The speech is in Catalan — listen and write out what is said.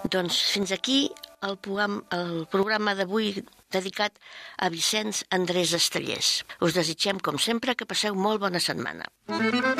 Doncs fins aquí el programa d'avui dedicat a Vicenç Andrés Estellés. Us desitgem, com sempre, que passeu molt bona setmana.